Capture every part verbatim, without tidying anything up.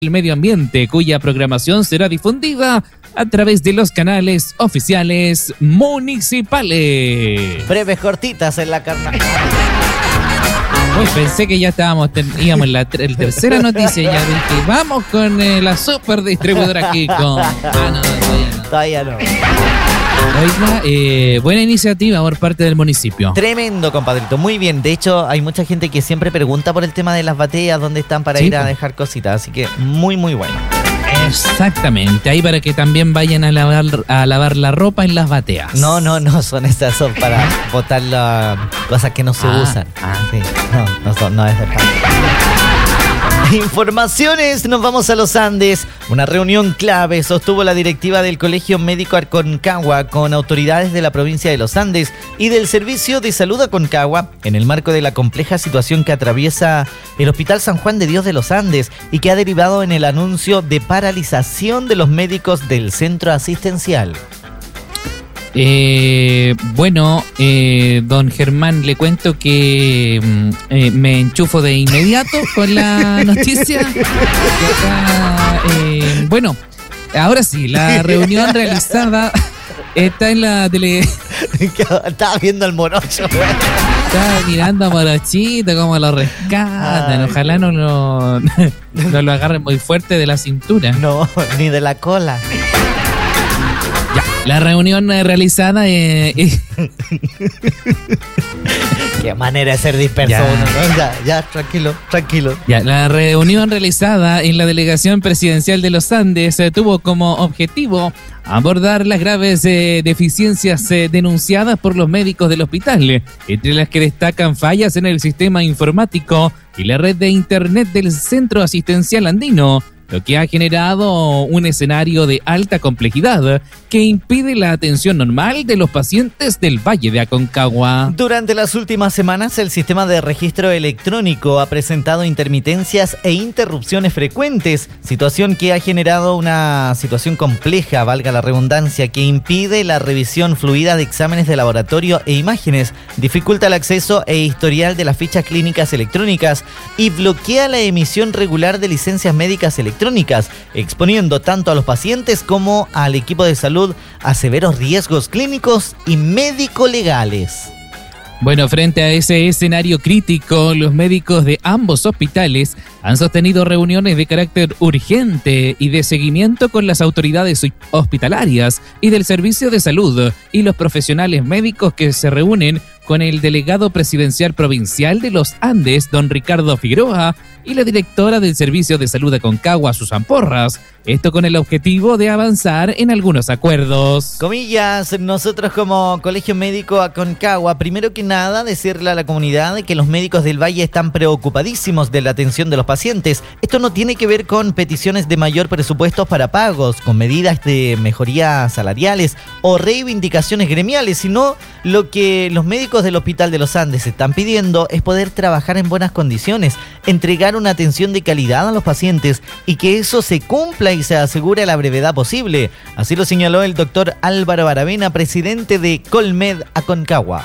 el medio ambiente, cuya programación será difundida a través de los canales oficiales municipales. Breves cortitas en la carnaval. Uy, pensé que ya estábamos, ten, íbamos en la ter- tercera noticia, ya dije, vamos con eh, la super distribuidora Kiko. Ah, no, todavía no. Todavía no. Oiga, eh, buena iniciativa por parte del municipio. Tremendo, compadrito. Muy bien. De hecho, hay mucha gente que siempre pregunta por el tema de las bateas, dónde están para Sí, ir a pues. dejar cositas. Así que muy, muy bueno. Exactamente, ahí para que también vayan a lavar, a lavar la ropa en las bateas. No, no, no son estas, son para botar las cosas que no se Ah, usan. ah. Sí, no, no, son, no es de pan. Informaciones, nos vamos a los Andes. Una reunión clave sostuvo la directiva del Colegio Médico Aconcagua con autoridades de la provincia de los Andes y del Servicio de Salud Aconcagua en el marco de la compleja situación que atraviesa el Hospital San Juan de Dios de los Andes y que ha derivado en el anuncio de paralización de los médicos del centro asistencial. Eh, bueno, eh, don Germán, le cuento que mm, eh, me enchufo de inmediato con la noticia. Que acá, eh, bueno, ahora sí, la reunión realizada está en la tele. Estaba viendo al morocho. Está mirando a Morochito cómo lo rescatan. Ay, Ojalá no lo, no lo agarren muy fuerte de la cintura. No, ni de la cola. Ya, la reunión eh, realizada eh, eh, Qué manera de ser disperso Ya. uno, ¿no? Ya, ya, tranquilo, tranquilo. Ya, la reunión realizada en la Delegación Presidencial de los Andes eh, tuvo como objetivo abordar las graves eh, deficiencias eh, denunciadas por los médicos del hospital, entre las que destacan fallas en el sistema informático y la red de internet del Centro Asistencial Andino, lo que ha generado un escenario de alta complejidad que impide la atención normal de los pacientes del Valle de Aconcagua. Durante las últimas semanas, el sistema de registro electrónico ha presentado intermitencias e interrupciones frecuentes, situación que ha generado una situación compleja, valga la redundancia, que impide la revisión fluida de exámenes de laboratorio e imágenes, dificulta el acceso e historial de las fichas clínicas electrónicas y bloquea la emisión regular de licencias médicas electrónicas, exponiendo tanto a los pacientes como al equipo de salud a severos riesgos clínicos y médico-legales. Bueno, frente a ese escenario crítico, los médicos de ambos hospitales han sostenido reuniones de carácter urgente y de seguimiento con las autoridades hospitalarias y del servicio de salud y los profesionales médicos que se reúnen con el delegado presidencial provincial de los Andes, don Ricardo Figueroa, y la directora del Servicio de Salud de Aconcagua, Susan Porras. Esto con el objetivo de avanzar en algunos acuerdos. Comillas, nosotros como Colegio Médico Aconcagua, primero que nada, decirle a la comunidad que los médicos del Valle están preocupadísimos de la atención de los pacientes. Esto no tiene que ver con peticiones de mayor presupuesto para pagos, con medidas de mejoría salariales o reivindicaciones gremiales, sino lo que los médicos del Hospital de los Andes están pidiendo es poder trabajar en buenas condiciones, entregar una atención de calidad a los pacientes y que eso se cumpla y se asegure a la brevedad posible. Así lo señaló el doctor Álvaro Aravena, presidente de Colmed Aconcagua.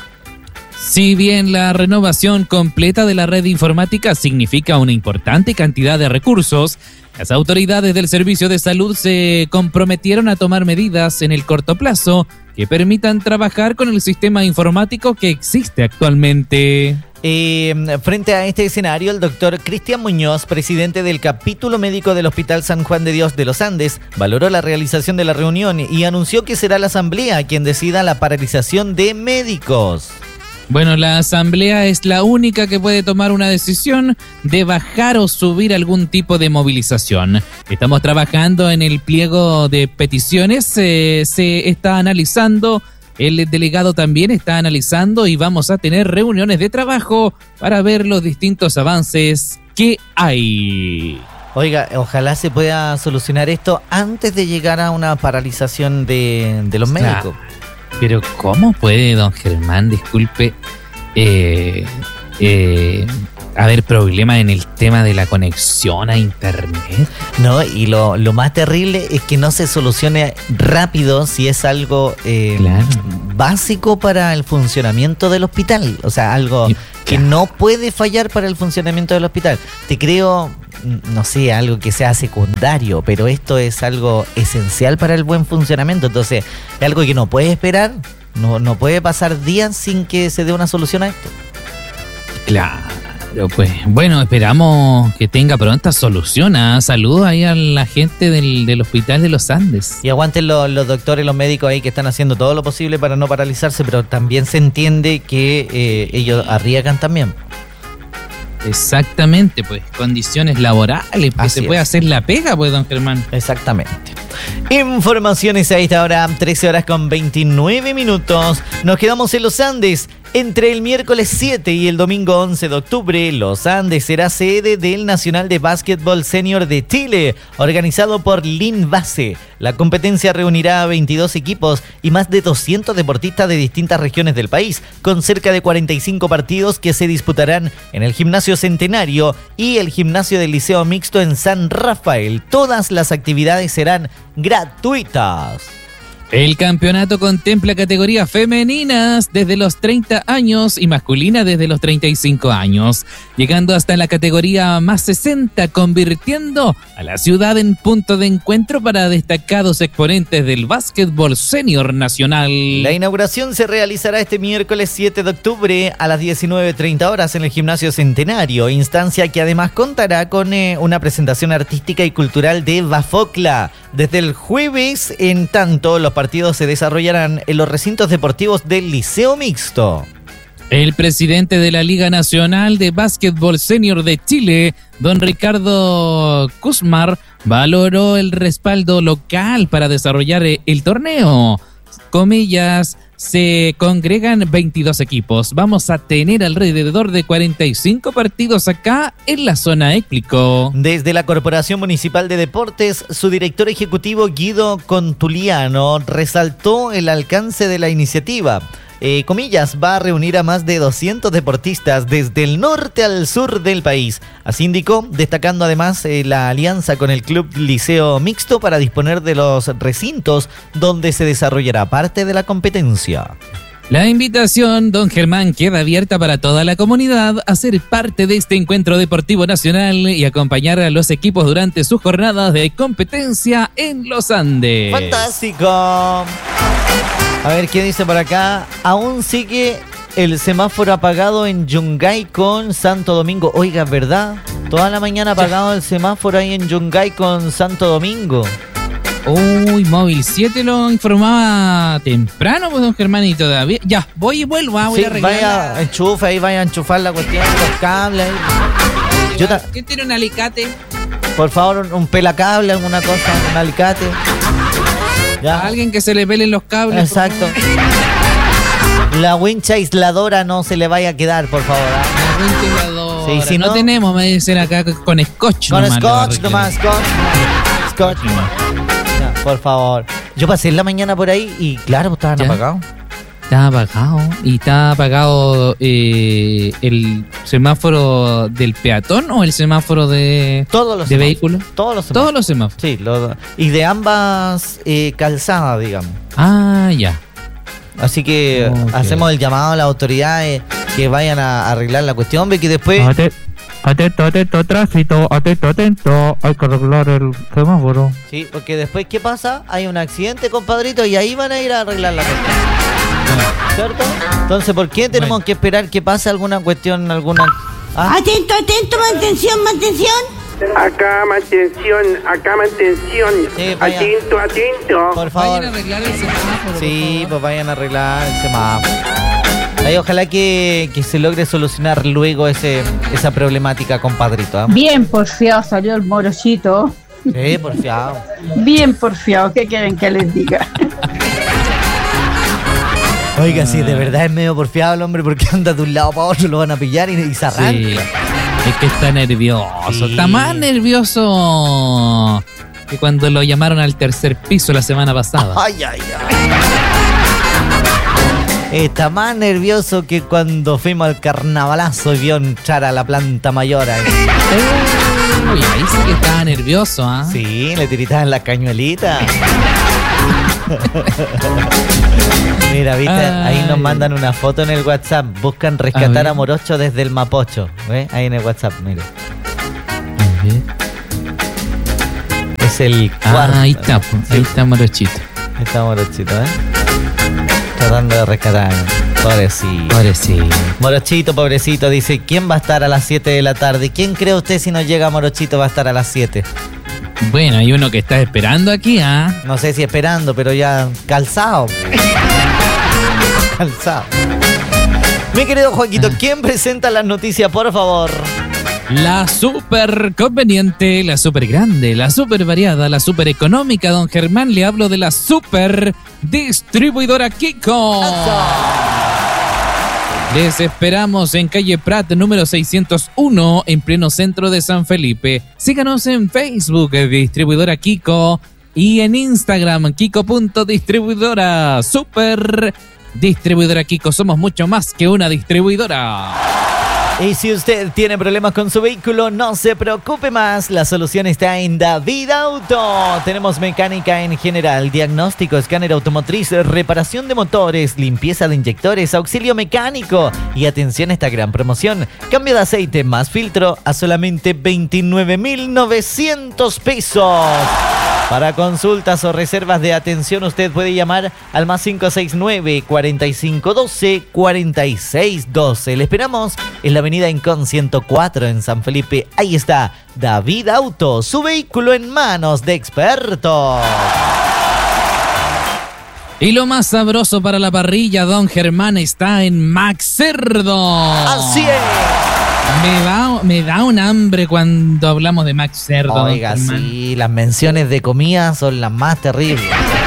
Si bien la renovación completa de la red informática significa una importante cantidad de recursos, las autoridades del Servicio de Salud se comprometieron a tomar medidas en el corto plazo que permitan trabajar con el sistema informático que existe actualmente. Eh, frente a este escenario, el doctor Cristian Muñoz, presidente del capítulo médico del Hospital San Juan de Dios de los Andes, valoró la realización de la reunión y anunció que será la asamblea quien decida la paralización de médicos. Bueno, la asamblea es la única que puede tomar una decisión de bajar o subir algún tipo de movilización. Estamos trabajando en el pliego de peticiones, eh, se está analizando, el delegado también está analizando y vamos a tener reuniones de trabajo para ver los distintos avances que hay. Oiga, ojalá se pueda solucionar esto antes de llegar a una paralización de, de los médicos. Claro. Pero ¿cómo puede, don Germán, disculpe, eh, eh, haber problemas en el tema de la conexión a internet? No, y lo, lo más terrible es que no se solucione rápido si es algo eh, Claro. básico para el funcionamiento del hospital. O sea, algo Y- que no puede fallar para el funcionamiento del hospital. Te creo no sé, algo que sea secundario, pero esto es algo esencial para el buen funcionamiento. Entonces, es algo que no puede esperar, no, no puede pasar días sin que se dé una solución a esto. Claro, pues bueno, esperamos que tenga pronta solución. ¿eh? Saludos ahí a la gente del, del Hospital de los Andes. Y aguanten los, los doctores, los médicos ahí que están haciendo todo lo posible para no paralizarse, pero también se entiende que eh, ellos arriesgan también. Exactamente, pues condiciones laborales, pues se puede hacer la pega, pues, don Germán. Exactamente. Informaciones a esta hora, trece horas con veintinueve minutos. Nos quedamos en los Andes. Entre el miércoles siete y el domingo once de octubre, Los Andes será sede del Nacional de Básquetbol Senior de Chile, organizado por Linbase. La competencia reunirá a veintidós equipos y más de doscientos deportistas de distintas regiones del país, con cerca de cuarenta y cinco partidos que se disputarán en el Gimnasio Centenario y el Gimnasio del Liceo Mixto en San Rafael. Todas las actividades serán gratuitas. El campeonato contempla categorías femeninas desde los treinta años y masculinas desde los treinta y cinco años, llegando hasta la categoría más sesenta, convirtiendo a la ciudad en punto de encuentro para destacados exponentes del básquetbol senior nacional. La inauguración se realizará este miércoles siete de octubre a las diecinueve treinta horas en el Gimnasio Centenario, instancia que además contará con eh, una presentación artística y cultural de Bafocla. Desde el jueves, en tanto, los partidos se desarrollarán en los recintos deportivos del Liceo Mixto. El presidente de la Liga Nacional de Básquetbol Senior de Chile, don Ricardo Kuzmar, valoró el respaldo local para desarrollar el torneo. Comillas, se congregan veintidós equipos. Vamos a tener alrededor de cuarenta y cinco partidos acá en la zona Éclico. Desde la Corporación Municipal de Deportes, su director ejecutivo Guido Contuliano resaltó el alcance de la iniciativa. Eh, comillas, va a reunir a más de doscientos deportistas desde el norte al sur del país. Así indicó, destacando además eh, la alianza con el Club Liceo Mixto para disponer de los recintos donde se desarrollará parte de la competencia. La invitación, don Germán, queda abierta para toda la comunidad a ser parte de este encuentro deportivo nacional y acompañar a los equipos durante sus jornadas de competencia en los Andes. ¡Fantástico! A ver, ¿qué dice por acá? Aún sigue el semáforo apagado en Yungay con Santo Domingo. Oiga, ¿verdad? Toda la mañana apagado el semáforo ahí en Yungay con Santo Domingo. Uy, Móvil siete lo informaba temprano, pues, don Germán, y todavía... Ya, voy y vuelvo, ah, voy sí, a arreglar. Vaya, enchufa ahí, vaya a enchufar la cuestión, los cables. Ahí. Yo ta... ¿Quién tiene un alicate? Por favor, un, un pelacable, alguna cosa, un alicate. Ya. A alguien que se le pelen los cables. Exacto. La wincha aisladora no se le vaya a quedar, por favor. ¿eh? La wincha aisladora. Sí, si no, no tenemos, me dicen acá, con scotch. Con nomás scotch nomás, scotch. Scotch. Ya, por favor. Yo pasé en la mañana por ahí y claro, estaban ¿Ya? apagados. Está apagado. Y está apagado eh, el semáforo del peatón o el semáforo de, Todos los de vehículos. Todos los semáforos. Todos los semáforos. Sí, los, y de ambas eh, calzadas, digamos. Ah, ya. Así que okay. hacemos el llamado a las autoridades que vayan a arreglar la cuestión, ve que después... Atento, atento, tránsito, atento, atento, hay que arreglar el semáforo. Sí, porque después, ¿qué pasa? Hay un accidente, compadrito, y ahí van a ir a arreglar la cuestión. ¿Cierto? Entonces, ¿por qué tenemos bueno. que esperar que pase alguna cuestión, alguna... ¿Ah? Atento, atento, mantención, mantención. Acá mantención, acá mantención. Sí, atento, atento. Por favor. Vayan a arreglar el semáforo. Sí, pues vayan a arreglar el semáforo. Ahí, ojalá que, que se logre solucionar luego ese esa problemática, compadrito. ¿eh? Bien porfiado salió el morochito. Sí, porfiado. Bien porfiado, ¿qué quieren que les diga? Oiga, sí, de verdad es medio porfiado el hombre porque anda de un lado para otro, lo van a pillar y, y se arranca. Sí, es que está nervioso, sí. Está más nervioso que cuando lo llamaron al tercer piso la semana pasada. Ay, ay, ay. Está más nervioso que cuando fuimos al carnavalazo y vio entrar a la planta mayor ahí. Uy, ahí sí que estaba nervioso, ¿ah? ¿eh? Sí, le tiritaban la cañuelita. Mira, viste, ay. Ahí nos mandan una foto en el WhatsApp. Buscan rescatar a, a Morocho desde el Mapocho. ¿Ves? Ahí en el WhatsApp, mira. ver. Es el Ah, cuarto. ahí está, po, ahí está Morochito. Ahí está Morochito, ¿eh? Tratando de rescatar. Pobrecito. Pobrecito. Morochito, pobrecito, dice, ¿quién va a estar a las siete de la tarde? ¿Quién cree usted si no llega Morochito va a estar a las siete? Bueno, hay uno que está esperando aquí, ¿ah? No sé si esperando, pero ya calzado. Calzado. Mi querido Joaquito, ¿quién presenta las noticias, por favor? La super conveniente, la super grande, la super variada, la super económica, don Germán, le hablo de la super distribuidora Kiko. Les esperamos en calle Prat, número seiscientos uno, en pleno centro de San Felipe. Síganos en Facebook, Distribuidora Kiko, y en Instagram, kiko.distribuidora. Super Distribuidora Kiko, somos mucho más que una distribuidora. Y si usted tiene problemas con su vehículo, no se preocupe más. La solución está en David Auto. Tenemos mecánica en general, diagnóstico, escáner automotriz, reparación de motores, limpieza de inyectores, auxilio mecánico. Y atención a esta gran promoción. Cambio de aceite más filtro a solamente veintinueve mil novecientos pesos. Para consultas o reservas de atención, usted puede llamar al más cinco seis nueve, cuarenta y cinco doce, cuarenta y seis doce. Le esperamos en la avenida Incon ciento cuatro en San Felipe. Ahí está David Auto, su vehículo en manos de expertos. Y lo más sabroso para la parrilla, don Germán, está en Max Cerdo. Así es. Me da, me da un hambre cuando hablamos de Max Cerdo. Oiga, don Germán. sí, las menciones de comida son las más terribles.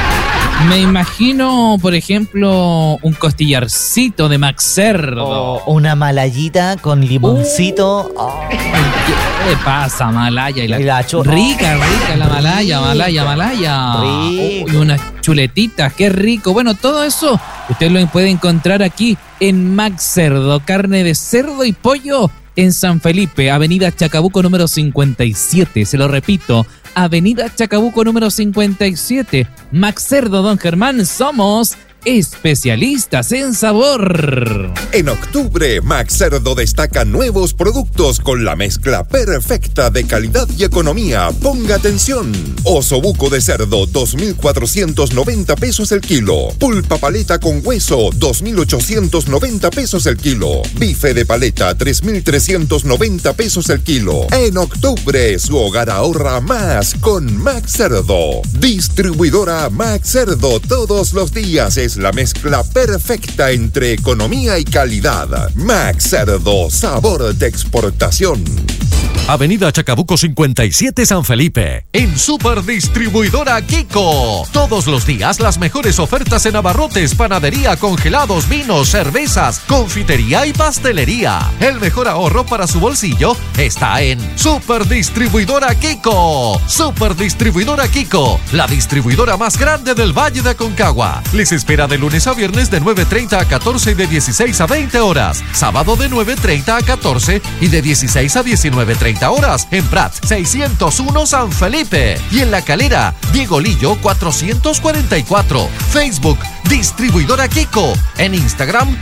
Me imagino, por ejemplo, un costillarcito de Max Cerdo. O una malayita con limoncito. Oh. ¿Qué pasa, Malaya? Y la, Y la cho- rica, rica la Malaya, Rica. Malaya, Malaya. Rico. Y unas chuletitas, qué rico. Bueno, todo eso usted lo puede encontrar aquí en Max Cerdo. Carne de cerdo y pollo en San Felipe, avenida Chacabuco número cincuenta y siete. Se lo repito, avenida Chacabuco número cincuenta y siete. Max Cerdo, don Germán, somos especialistas en sabor. En octubre, Max Cerdo destaca nuevos productos con la mezcla perfecta de calidad y economía. Ponga atención. Osobuco de cerdo, dos mil cuatrocientos noventa pesos el kilo. Pulpa paleta con hueso, dos mil ochocientos noventa pesos el kilo. Bife de paleta, tres mil trescientos noventa pesos el kilo. En octubre, su hogar ahorra más con Max Cerdo. Distribuidora Max Cerdo, todos los días es la mezcla perfecta entre economía y calidad. Max Cerdo, sabor de exportación. Avenida Chacabuco cincuenta y siete San Felipe. En Super Distribuidora Kiko. Todos los días las mejores ofertas en abarrotes, panadería, congelados, vinos, cervezas, confitería y pastelería. El mejor ahorro para su bolsillo está en Super Distribuidora Kiko. Super Distribuidora Kiko, la distribuidora más grande del Valle de Aconcagua. Les espera de lunes a viernes de nueve treinta a catorce y de dieciséis a veinte horas. Sábado de nueve treinta a catorce y de dieciséis a diecinueve treinta horas en Prat seiscientos uno San Felipe y en La Calera Diego Lillo cuatrocientos cuarenta y cuatro. Facebook Distribuidora Kiko, en Instagram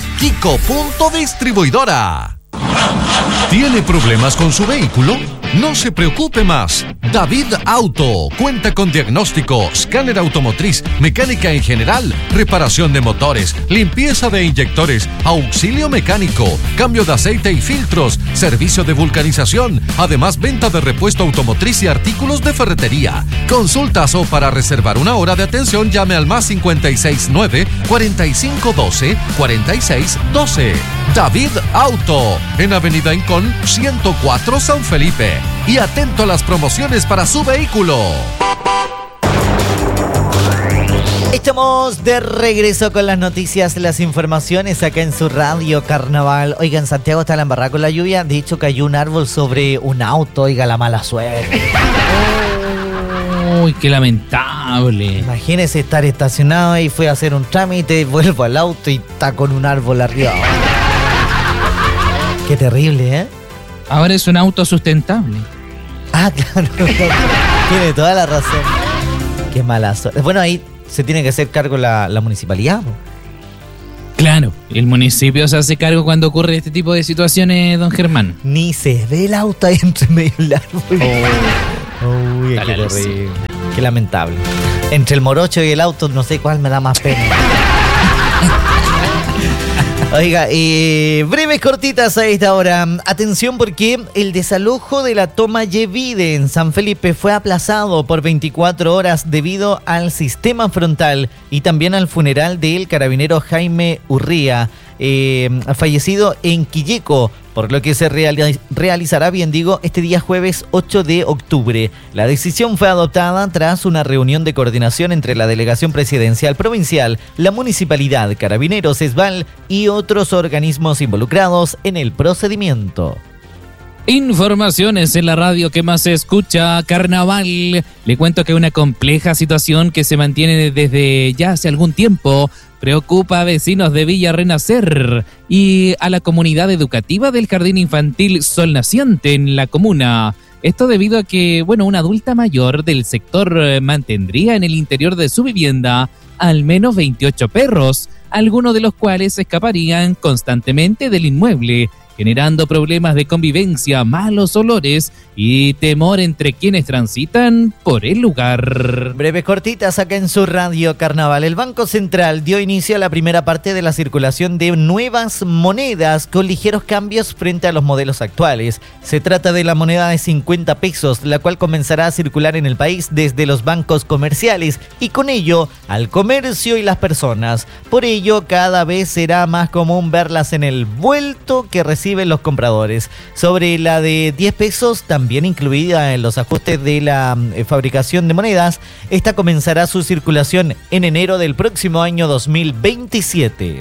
Kiko.distribuidora. ¿Tiene problemas con su vehículo? No se preocupe más. David Auto cuenta con diagnóstico, escáner automotriz, mecánica en general, reparación de motores, limpieza de inyectores, auxilio mecánico, cambio de aceite y filtros, servicio de vulcanización, además venta de repuesto automotriz y artículos de ferretería. Consultas o para reservar una hora de atención llame al más cincuenta y seis nueve, cuarenta y cinco doce, cuarenta y seis doce. David Auto, en Avenida Incon ciento cuatro San Felipe. Y atento a las promociones para su vehículo. Estamos de regreso con las noticias, las informaciones acá en su radio Carnaval. Oiga, en Santiago está la embarrada con la lluvia. De hecho, cayó un árbol sobre un auto. Oiga, la mala suerte. Uy, qué lamentable. Imagínese estar estacionado y fue a hacer un trámite, vuelvo al auto y está con un árbol arriba. Qué terrible, ¿eh? Ahora es un auto sustentable. Ah, claro. Tiene toda la razón. Qué mala suerte. Bueno, ahí se tiene que hacer cargo la, la municipalidad. Claro, el municipio se hace cargo cuando ocurre este tipo de situaciones, don Germán. Ni se ve el auto ahí entre medio del árbol. Oh. Uy, qué horrible. Qué lamentable. Entre el morocho y el auto, no sé cuál me da más pena. Oiga, eh, breves cortitas a esta hora. Atención porque el desalojo de la toma Yevide en San Felipe fue aplazado por veinticuatro horas debido al sistema frontal y también al funeral del carabinero Jaime Urría, eh, fallecido en Quilleco, por lo que se reali- realizará, bien digo, este día jueves ocho de octubre. La decisión fue adoptada tras una reunión de coordinación entre la Delegación Presidencial Provincial, la Municipalidad, Carabineros, ESBAL y otros organismos involucrados en el procedimiento. Informaciones en la radio que más se escucha, Carnaval. Le cuento que una compleja situación que se mantiene desde ya hace algún tiempo preocupa a vecinos de Villa Renacer y a la comunidad educativa del Jardín Infantil Sol Naciente en la comuna. Esto debido a que, bueno, una adulta mayor del sector eh, mantendría en el interior de su vivienda al menos veintiocho perros, algunos de los cuales escaparían constantemente del inmueble, generando problemas de convivencia, malos olores y temor entre quienes transitan por el lugar. Breves cortitas acá en su radio Carnaval. El Banco Central dio inicio a la primera parte de la circulación de nuevas monedas con ligeros cambios frente a los modelos actuales. Se trata de la moneda de cincuenta pesos, la cual comenzará a circular en el país desde los bancos comerciales y con ello al comercio y las personas. Por ello, cada vez será más común verlas en el vuelto que reciben los compradores. Sobre la de diez pesos, también incluida en los ajustes de la eh, fabricación de monedas, esta comenzará su circulación en enero del próximo año dos mil veintisiete.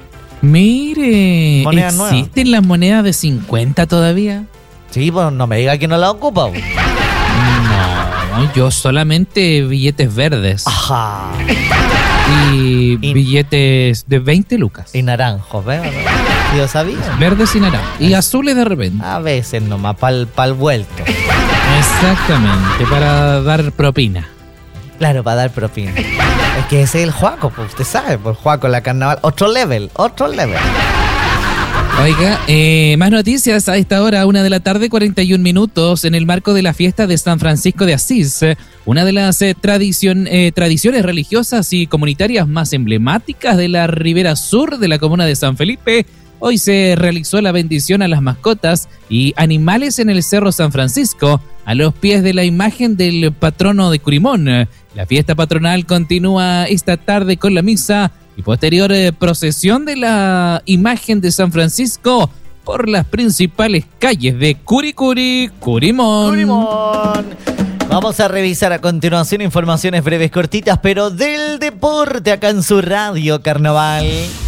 Mire, Moneda nueva. ¿existen las monedas de cincuenta todavía? Sí, pues no me diga que no la ocupa. Pues. No, yo solamente billetes verdes. Ajá. Y, y billetes de veinte lucas. Y naranjos, ¿ves? Yo sabía. Verdes y naranjas. Y azules de repente. A veces nomás, para el vuelto. Exactamente, para dar propina. Claro, para dar propina. Es que ese es el Juaco, pues usted sabe, por Juaco la Carnaval. Otro level, otro level. Oiga, eh, más noticias a esta hora, una de la tarde, cuarenta y un minutos, en el marco de la fiesta de San Francisco de Asís, una de las eh, tradicion, eh, tradiciones religiosas y comunitarias más emblemáticas de la ribera sur de la comuna de San Felipe. Hoy se realizó la bendición a las mascotas y animales en el Cerro San Francisco, a los pies de la imagen del patrono de Curimón. La fiesta patronal continúa esta tarde con la misa y posterior eh, procesión de la imagen de San Francisco por las principales calles de Curicuri, Curimón. Curimón. Vamos a revisar a continuación informaciones breves, cortitas, pero del deporte acá en su radio Carnaval.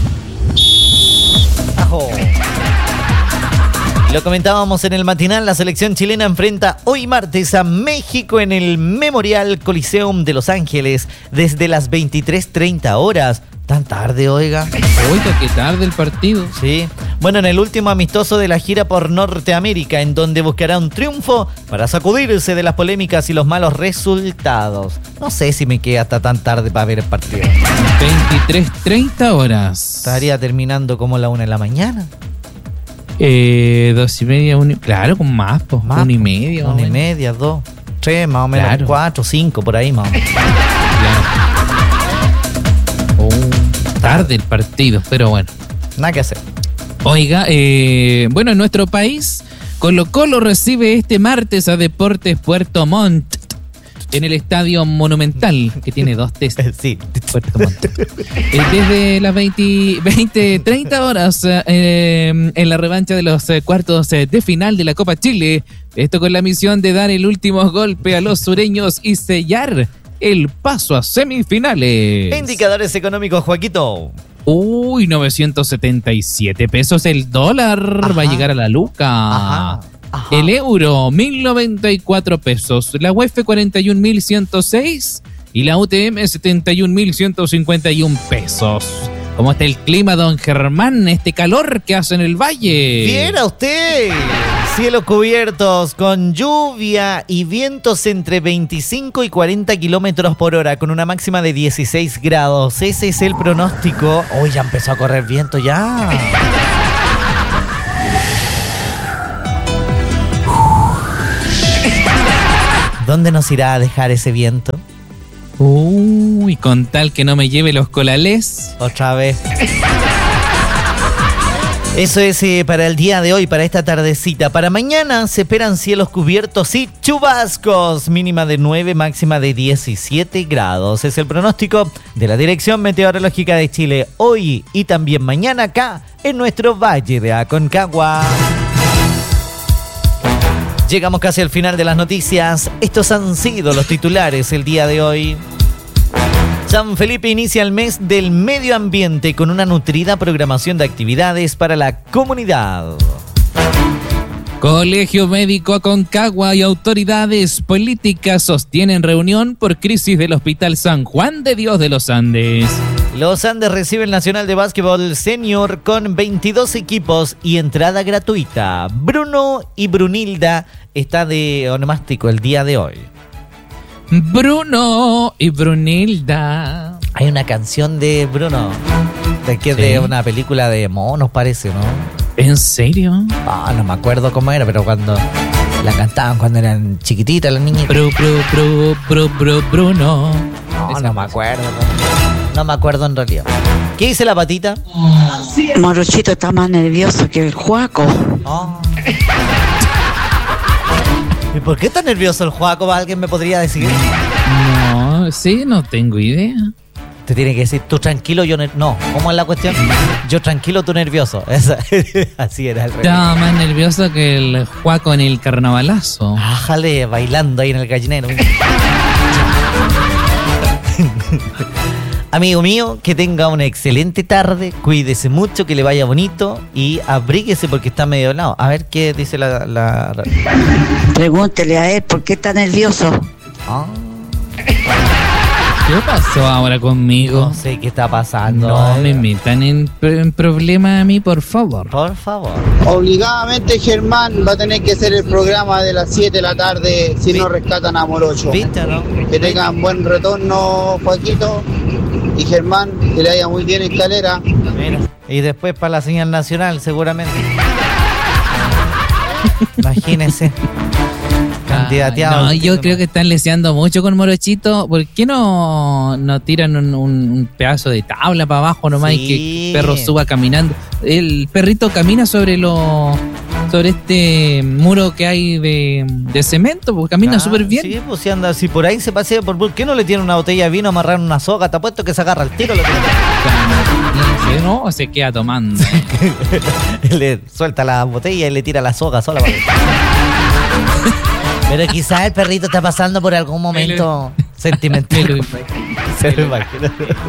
Ajo. Lo comentábamos en el matinal, la selección chilena enfrenta hoy martes a México en el Memorial Coliseum de Los Ángeles desde las veintitrés treinta horas. Tan tarde, oiga. Oiga, qué tarde el partido. Sí. Bueno, en el último amistoso de la gira por Norteamérica, en donde buscará un triunfo para sacudirse de las polémicas y los malos resultados. No sé si me queda hasta tan tarde para ver el partido. veintitrés treinta horas. Estaría terminando como la una de la mañana. Eh, dos y media, uno, claro, con más, pues, Más, una y media. Una y media, dos, tres, más o menos, Claro. cuatro, cinco, por ahí más o menos. Claro. Oh, tarde el partido, pero bueno. Nada que hacer. Oiga, eh, bueno, en nuestro país, Colo Colo recibe este martes a Deportes Puerto Montt en el Estadio Monumental, que tiene dos T's. Sí. Puerto Montt. Eh, Desde las veinte, veinte, treinta horas eh, en la revancha de los eh, cuartos eh, de final de la Copa Chile. Esto con la misión de dar el último golpe a los sureños y sellar el paso a semifinales. Indicadores económicos, Joaquito. Uy, novecientos setenta y siete pesos el dólar. Ajá. Va a llegar a la luca. Ajá. Ajá. El euro, mil noventa y cuatro pesos. La U E F, cuarenta y un mil ciento seis. Y la U T M, setenta y un mil ciento cincuenta y un pesos. ¿Cómo está el clima, don Germán? Este calor que hace en el valle. Viera usted. Cielos cubiertos con lluvia y vientos entre veinticinco y cuarenta kilómetros por hora con una máxima de dieciséis grados. Ese es el pronóstico. Hoy ya empezó a correr viento ya. ¿Dónde nos irá a dejar ese viento? Uy, con tal que no me lleve los colales. Otra vez. Eso es eh, para el día de hoy, para esta tardecita. Para mañana se esperan cielos cubiertos y chubascos. Mínima de nueve, máxima de diecisiete grados. Es el pronóstico de la Dirección Meteorológica de Chile. Hoy y también mañana acá en nuestro Valle de Aconcagua. Llegamos casi al final de las noticias. Estos han sido los titulares el día de hoy. San Felipe inicia el mes del medio ambiente con una nutrida programación de actividades para la comunidad. Colegio Médico Aconcagua y autoridades políticas sostienen reunión por crisis del Hospital San Juan de Dios de los Andes. Los Andes recibe el Nacional de Básquetbol Senior con veintidós equipos y entrada gratuita. Bruno y Brunilda está de onomástico el día de hoy. Bruno y Brunilda. Hay una canción de Bruno, de que es ¿Sí? de una película de monos, parece, ¿no? ¿En serio? Ah, no me acuerdo cómo era, pero cuando la cantaban cuando eran chiquititas las niñitas. Bru, bru, bru, bru, bru, Bruno. No, no me acuerdo. No, no me acuerdo en realidad. ¿Qué dice la patita? Morochito está más nervioso que el Juaco. Oh. ¿Y por qué está nervioso el Juaco? ¿Alguien me podría decir? No, sí, no tengo idea. Te tiene que decir, tú tranquilo, yo... ner- No, ¿cómo es la cuestión? Yo tranquilo, tú nervioso. Esa- Así era el rey. Estaba más nervioso que el Juaco en el carnavalazo. Ájale, bailando ahí en el gallinero. Amigo mío, que tenga una excelente tarde, cuídese mucho, que le vaya bonito y abríguese porque está medio helado. A ver qué dice la... la... Pregúntele a él por qué está nervioso. Ah, ¿Qué pasó ahora conmigo? no sé qué está pasando. No eh. me metan en, en problemas a mí, por favor. Por favor. Obligadamente Germán va a tener que hacer el programa de las siete de la tarde si no rescatan a Morocho. ¿Viste, no? Que tengan buen retorno, Joaquito. Y Germán, que le vaya muy bien en Calera. Mira. Y después para la señal nacional, seguramente. Imagínense. Candidateado. No, yo creo que están leseando mucho con Morochito. ¿Por qué no, no tiran un, un- un pedazo de tabla para abajo nomás Sí. y que el perro suba caminando? El perrito camina sobre lo sobre este muro que hay de, de cemento, porque camina Ah, súper bien. Sí, pues si anda, si por ahí se pasea, ¿por, ¿por qué no le tiene una botella de vino amarrar en una soga? Te apuesto que se agarra el tiro. Lo Sí, no, se queda tomando. que- le suelta la botella y le tira la soga sola. para- Pero quizás el perrito está pasando por algún momento Me lo sentimental. imagino. Se lo imagina.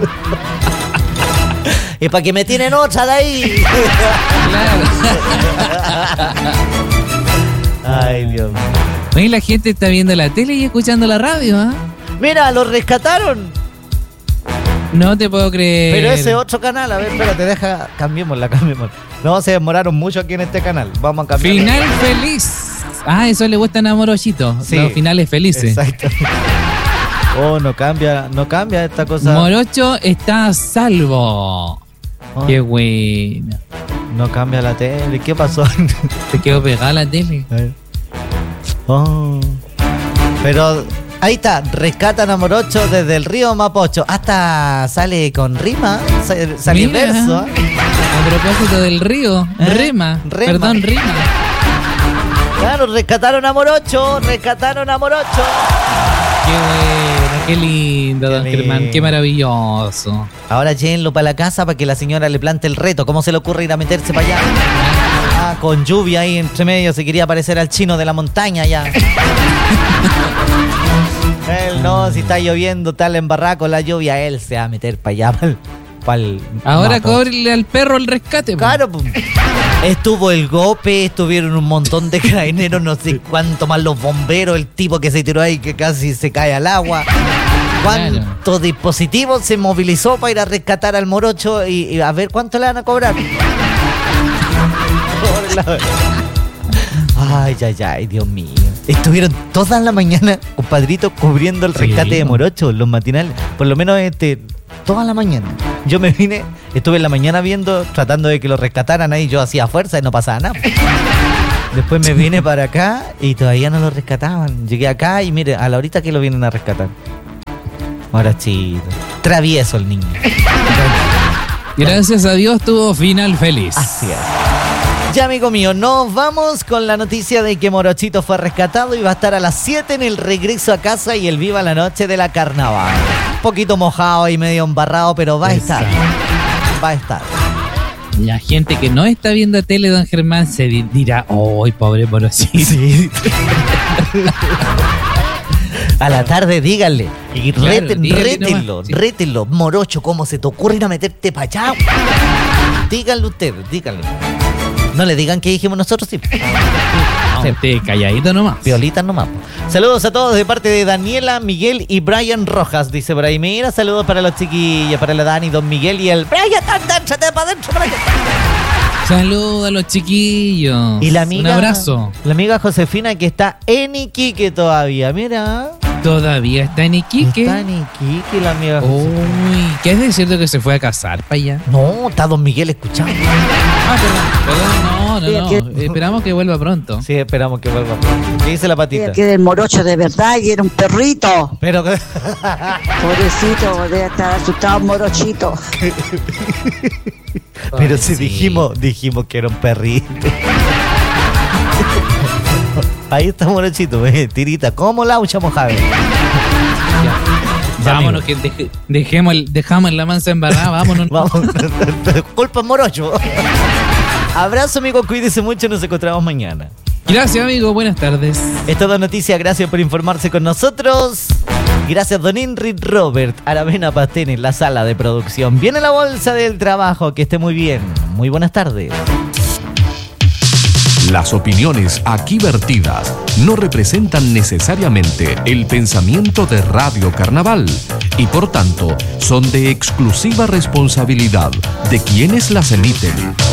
Y para que me tienen otra de ahí. Ay, Dios mío. Oye, la gente está viendo la tele y escuchando la radio, ¿ah? Mira, lo rescataron. No te puedo creer. Pero ese otro canal, a ver, espérate, deja, cambiémosla, cambiémosla. No, se demoraron mucho aquí en este canal. Vamos a cambiar. Final feliz. Ah, eso le gustan a Morochito. Sí. Los finales felices. Exacto. Oh, no cambia, no cambia esta cosa. Morocho está a salvo. Oh, Qué bueno. no cambia la tele. ¿Qué pasó? Te quedó pegada la tele. A ver. Oh. Pero ahí está, rescatan a Morocho desde el río Mapocho. Hasta sale con rima, sa- sale Mira. verso. A propósito del río, ¿Eh? rema. Rema. Perdón, rima. Claro, rescataron a Morocho, rescataron a Morocho. Qué bueno, qué lindo, Qué don lindo. Germán, qué maravilloso. Ahora llévenlo para la casa para que la señora le plante el reto. ¿Cómo se le ocurre ir a meterse para allá? Ah, con lluvia ahí entre medio, se quería parecer al chino de la montaña ya. Él no, si está lloviendo, tal en barraco la lluvia, él se va a meter para allá, para el... Ahora cóbrele al perro el rescate. po. Claro, pues. Estuvo el golpe, estuvieron un montón de carabineros, no sé cuánto más los bomberos, el tipo que se tiró ahí que casi se cae al agua. ¿Cuánto dispositivo se movilizó para ir a rescatar al Morocho y, y a ver cuánto le van a cobrar? Ay, ay, ay, Dios mío. Estuvieron toda la mañana, compadrito, cubriendo el rescate Sí. de Morocho, los matinales. Por lo menos este, toda la mañana. Yo me vine, estuve en la mañana viendo, tratando de que lo rescataran ahí. Yo hacía fuerza y no pasaba nada. Después me vine para acá y todavía no lo rescataban. Llegué acá y mire, a la horita que lo vienen a rescatar. Morochito. Travieso el niño. Gracias a Dios tuvo final feliz. Así es. Ya, amigo mío, nos vamos con la noticia de que Morochito fue rescatado y va a estar a las siete en el regreso a casa y el Viva la Noche de la Carnaval. Un poquito mojado y medio embarrado, pero va a estar. Va a estar. La gente que no está viendo tele, don Germán, se di- dirá, ¡ay, pobre Morochito! Sí. A la tarde díganle. Y Claro, reten, díganle rétenlo, nomás, sí. rétenlo. Morocho, ¿cómo se te ocurre ir a meterte para allá? Díganle ustedes, díganle. No le digan que dijimos nosotros, sí. No, usted calladito nomás. Piolitas nomás. Saludos a todos de parte de Daniela, Miguel y Brian Rojas, dice por ahí. Mira, saludos para los chiquillos, para la Dani, Don Miguel y el Brian. Échate para adentro, Brian. Saludos a los chiquillos. Y la amiga, Un abrazo. La amiga Josefina que está en Iquique todavía, mira. Todavía está en Iquique. Está en Iquique la amiga Josefina. Uy, ¿qué es de cierto que se fue a casar para allá? No, está Don Miguel escuchando. Ah, perdón, perdón, no, no, no. Esperamos que vuelva pronto. Sí, esperamos que vuelva pronto. ¿Qué dice la patita? Que del morocho de verdad y era un perrito. Pero Pobrecito, debe estar asustado morochito. Pero Ay, si sí. dijimos, dijimos que era un perrito. Ahí está Morochito, eh, tirita, como laucha mojave. Ya, Vámonos, amigo. que deje- dejemos, el- dejamos la mansa embarrada, vámonos. Vamos, culpa Morocho. Abrazo, amigo, cuídese mucho, nos encontramos mañana. Gracias, amigo, buenas tardes. Es toda noticia, gracias por informarse con nosotros. Gracias, don Ingrid Robert Aravena Pastén en la sala de producción. Viene la bolsa del trabajo, que esté muy bien. Muy buenas tardes. Las opiniones aquí vertidas no representan necesariamente el pensamiento de Radio Carnaval y por tanto son de exclusiva responsabilidad de quienes las emiten.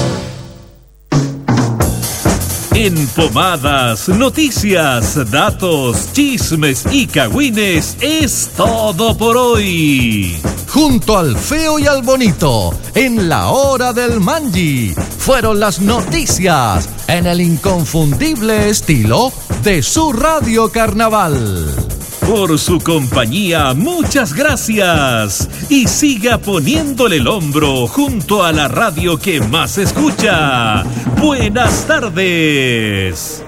En Pomadas, noticias, datos, chismes y cagüines es todo por hoy. Junto al feo y al bonito, en la hora del manji, fueron las noticias en el inconfundible estilo de su Radio Carnaval. Por su compañía, muchas gracias. Y siga poniéndole el hombro junto a la radio que más escucha. Buenas tardes.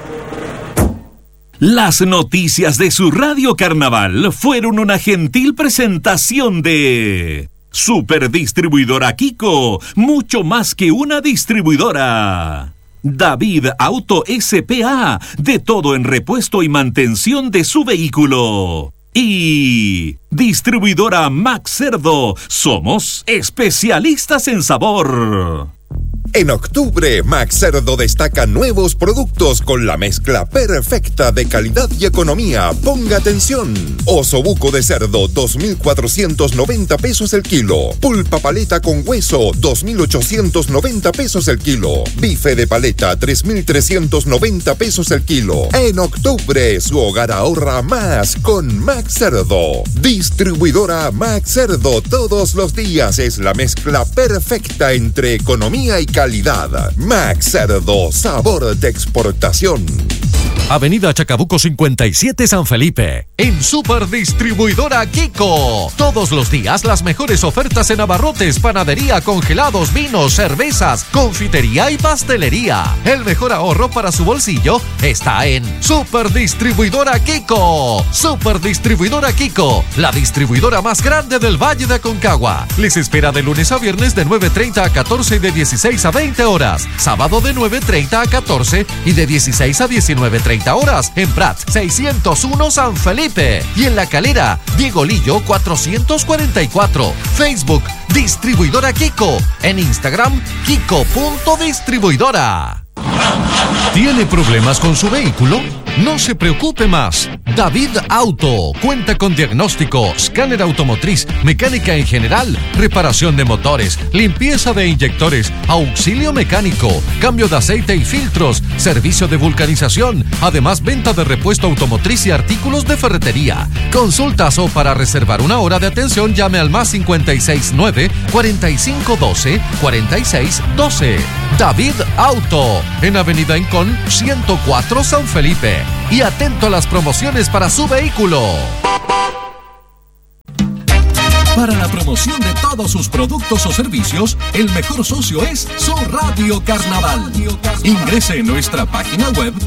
Las noticias de su Radio Carnaval fueron una gentil presentación de Superdistribuidora Kiko, mucho más que una distribuidora. David Auto S P A, de todo en repuesto y mantención de su vehículo. Y Distribuidora Max Cerdo, somos especialistas en sabor. En octubre, Max Cerdo destaca nuevos productos con la mezcla perfecta de calidad y economía. Ponga atención. Osobuco de cerdo, dos mil cuatrocientos noventa pesos el kilo. Pulpa paleta con hueso, dos mil ochocientos noventa pesos el kilo. Bife de paleta, tres mil trescientos noventa pesos el kilo. En octubre, su hogar ahorra más con Max Cerdo. Distribuidora Max Cerdo, todos los días es la mezcla perfecta entre economía y calidad. Max Cerdo, sabor de exportación. Avenida Chacabuco cincuenta y siete San Felipe. En Superdistribuidora Kiko. Todos los días las mejores ofertas en abarrotes, panadería, congelados, vinos, cervezas, confitería y pastelería. El mejor ahorro para su bolsillo está en Superdistribuidora Kiko. Superdistribuidora Kiko, la distribuidora más grande del Valle de Aconcagua. Les espera de lunes a viernes de nueve treinta a catorce y de dieciséis a veinte horas. Sábado de nueve treinta a catorce y de dieciséis a diecinueve treinta horas en Prats seiscientos uno San Felipe y en La Calera Diego Lillo cuatrocientos cuarenta y cuatro. Facebook Distribuidora Kiko, en Instagram Kiko punto distribuidora. ¿Tiene problemas con su vehículo? No se preocupe más. David Auto cuenta con diagnóstico, escáner automotriz, mecánica en general, reparación de motores, limpieza de inyectores, auxilio mecánico, cambio de aceite y filtros, servicio de vulcanización, además venta de repuesto automotriz y artículos de ferretería. Consultas o para reservar una hora de atención llame al más cincuenta y seis nueve, cuarenta y cinco doce, cuarenta y seis doce. David Auto, en Avenida Incón ciento cuatro San Felipe. Y atento a las promociones para su vehículo. Para la promoción de todos sus productos o servicios, el mejor socio es su Radio Carnaval. Ingrese en nuestra página web